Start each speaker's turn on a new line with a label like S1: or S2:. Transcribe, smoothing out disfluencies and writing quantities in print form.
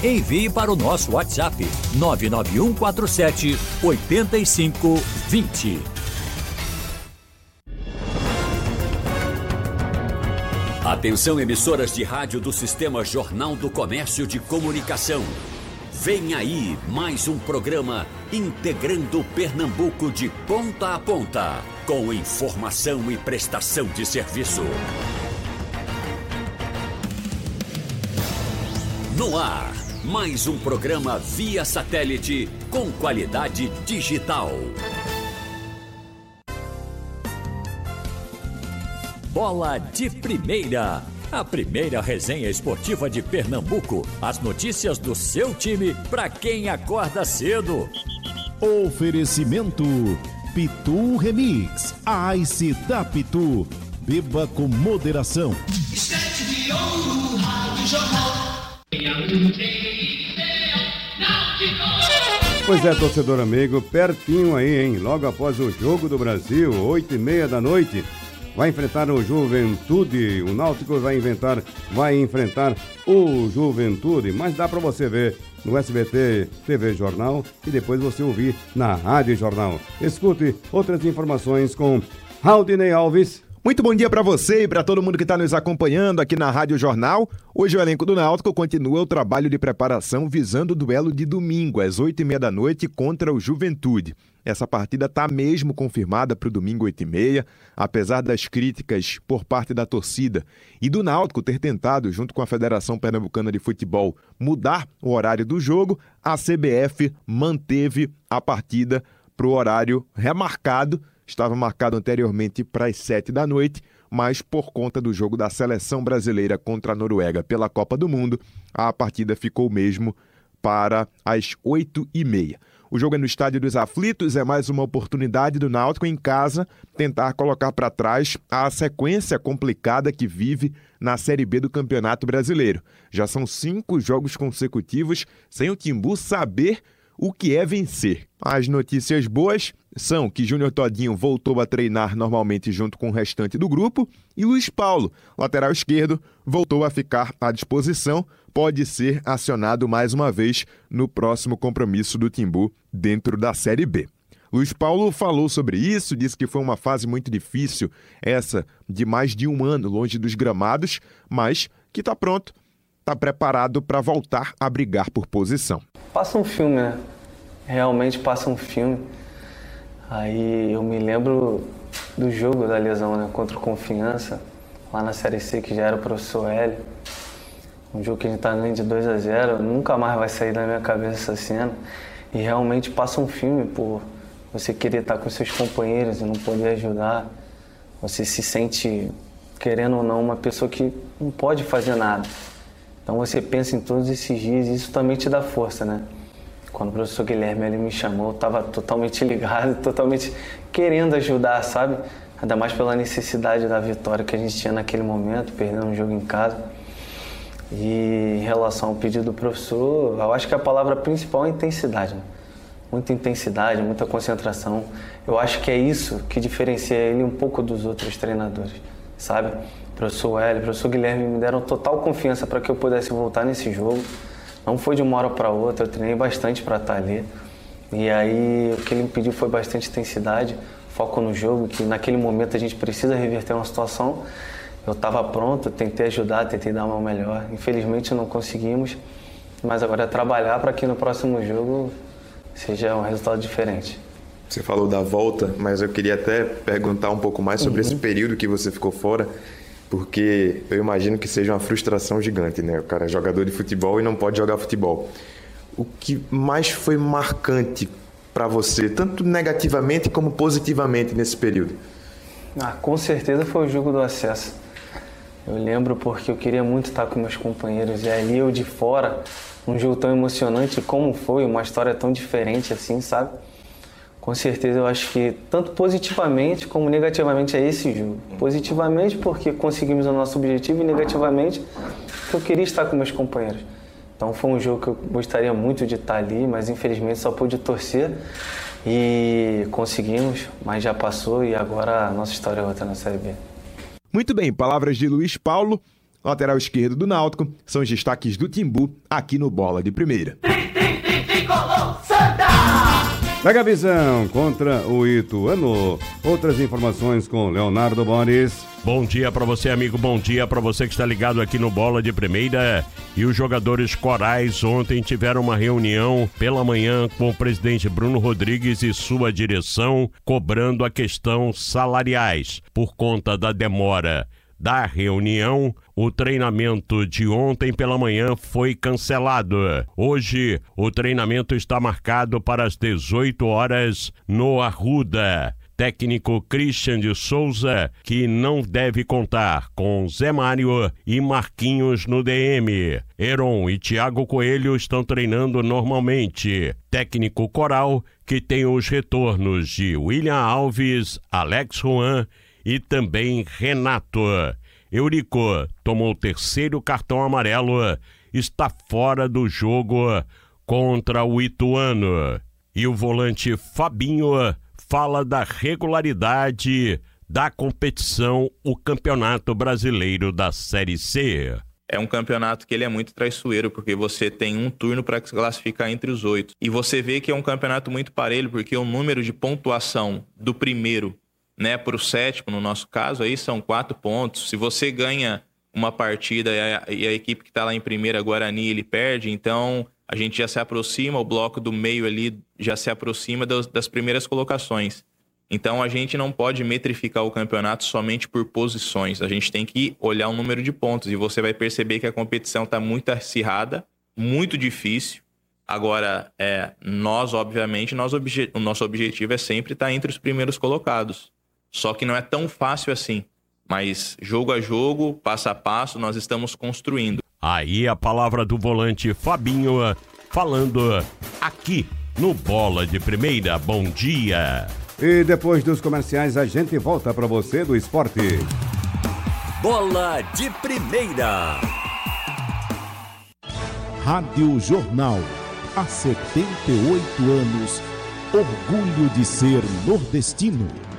S1: Envie para o nosso WhatsApp 99147 8520. Atenção, emissoras de rádio do Sistema Jornal do Comércio de Comunicação. Vem aí mais um programa integrando Pernambuco de ponta a ponta, com informação e prestação de serviço. No ar, mais um programa via satélite com qualidade digital. Bola de Primeira, a primeira resenha esportiva de Pernambuco. As notícias do seu time para quem acorda cedo.
S2: Oferecimento Pitu Remix, a Ice da Pitu. Beba com moderação.
S3: Estante de ouro, Rádio Jornal.
S4: Pois é, torcedor amigo, pertinho aí, hein? Logo após o Jogo do Brasil, 8h30 da noite, vai enfrentar o Juventude. O Náutico vai enfrentar o Juventude, mas dá pra você ver no SBT TV Jornal e depois você ouvir na Rádio Jornal. Escute outras informações com Raudinei Alves.
S5: Muito bom dia para você e para todo mundo que está nos acompanhando aqui na Rádio Jornal. Hoje o elenco do Náutico continua o trabalho de preparação visando o duelo de domingo, às 8h30 da noite, contra o Juventude. Essa partida está mesmo confirmada para o domingo 8h30, apesar das críticas por parte da torcida e do Náutico ter tentado, junto com a Federação Pernambucana de Futebol, mudar o horário do jogo. A CBF manteve a partida para o horário remarcado. Estava marcado anteriormente para as 7 da noite, mas por conta do jogo da Seleção Brasileira contra a Noruega pela Copa do Mundo, a partida ficou mesmo para as 8h30. O jogo é no Estádio dos Aflitos, é mais uma oportunidade do Náutico em casa tentar colocar para trás a sequência complicada que vive na Série B do Campeonato Brasileiro. Já são 5 jogos consecutivos sem o Timbu saber o que é vencer. As notícias boas são que Júnior Todinho voltou a treinar normalmente junto com o restante do grupo e Luiz Paulo, lateral esquerdo, voltou a ficar à disposição, pode ser acionado mais uma vez no próximo compromisso do Timbu dentro da Série B. Luiz Paulo falou sobre isso, disse que foi uma fase muito difícil, essa de mais de um ano longe dos gramados, mas que está pronto, está preparado para voltar a brigar por posição.
S6: Passa um filme, né? Realmente passa um filme. Aí eu me lembro do jogo da lesão, né? Contra o Confiança, lá na Série C, que já era o professor Hélio. Um jogo que a gente tá ganhando de 2-0, nunca mais vai sair da minha cabeça essa cena. E realmente passa um filme por você querer estar com seus companheiros e não poder ajudar. Você se sente, querendo ou não, uma pessoa que não pode fazer nada. Então você pensa em todos esses dias e isso também te dá força, né? Quando o professor Guilherme ele me chamou, eu estava totalmente ligado, totalmente querendo ajudar, sabe? Ainda mais pela necessidade da vitória que a gente tinha naquele momento, perdendo um jogo em casa. E em relação ao pedido do professor, eu acho que a palavra principal é intensidade, né? Muita intensidade, muita concentração. Eu acho que é isso que diferencia ele um pouco dos outros treinadores, sabe? O professor Hélio, o professor Guilherme me deram total confiança para que eu pudesse voltar nesse jogo. Não foi de uma hora para outra, eu treinei bastante para estar ali. E aí o que ele me pediu foi bastante intensidade, foco no jogo, que naquele momento a gente precisa reverter uma situação. Eu estava pronto, tentei ajudar, tentei dar o meu melhor. Infelizmente não conseguimos, mas agora é trabalhar para que no próximo jogo seja um resultado diferente.
S7: Você falou da volta, mas eu queria até perguntar um pouco mais sobre esse período que você ficou fora, porque eu imagino que seja uma frustração gigante, né? O cara é jogador de futebol e não pode jogar futebol. O que mais foi marcante para você, tanto negativamente como positivamente nesse período?
S6: Com certeza foi o jogo do acesso. Eu lembro porque eu queria muito estar com meus companheiros e ali eu de fora, um jogo tão emocionante como foi, uma história tão diferente assim, sabe? Com certeza eu acho que tanto positivamente como negativamente é esse jogo. Positivamente porque conseguimos o nosso objetivo e negativamente porque eu queria estar com meus companheiros. Então foi um jogo que eu gostaria muito de estar ali, mas infelizmente só pude torcer e conseguimos, mas já passou e agora a nossa história é outra na Série B.
S5: Muito bem, palavras de Luiz Paulo. Lateral esquerdo do Náutico são os destaques do Timbu aqui no Bola de Primeira.
S4: Pega a visão contra o Ituano. Outras informações com Leonardo Boris.
S8: Bom dia para você, amigo. Bom dia para você que está ligado aqui no Bola de Primeira. E os jogadores corais ontem tiveram uma reunião pela manhã com o presidente Bruno Rodrigues e sua direção, cobrando a questão salariais. Por conta da demora da reunião, o treinamento de ontem pela manhã foi cancelado. Hoje, o treinamento está marcado para as 18 horas no Arruda. Técnico Christian de Souza, que não deve contar com Zé Mário e Marquinhos no DM. Heron e Thiago Coelho estão treinando normalmente. Técnico Coral, que tem os retornos de William Alves, Alex Juan e também Renato. Eurico tomou o terceiro cartão amarelo, está fora do jogo contra o Ituano. E o volante Fabinho fala da regularidade da competição, o Campeonato Brasileiro da Série C.
S9: É um campeonato que ele é muito traiçoeiro, porque você tem um turno para se classificar entre os 8. E você vê que é um campeonato muito parelho, porque o número de pontuação do primeiro, né, para o sétimo, no nosso caso, aí são 4 pontos. Se você ganha uma partida e a equipe que está lá em primeira, Guarani, ele perde, então a gente já se aproxima, o bloco do meio ali já se aproxima das primeiras colocações. Então a gente não pode metrificar o campeonato somente por posições, a gente tem que olhar o número de pontos e você vai perceber que a competição está muito acirrada, muito difícil. Agora, nós, obviamente, o nosso objetivo é sempre estar entre os primeiros colocados. Só que não é tão fácil assim. Mas jogo a jogo, passo a passo, nós estamos construindo.
S8: Aí a palavra do volante Fabinho, falando aqui no Bola de Primeira. Bom dia.
S4: E depois dos comerciais, a gente volta para você do esporte.
S1: Bola de Primeira.
S2: Rádio Jornal. Há 78 anos. Orgulho de ser nordestino.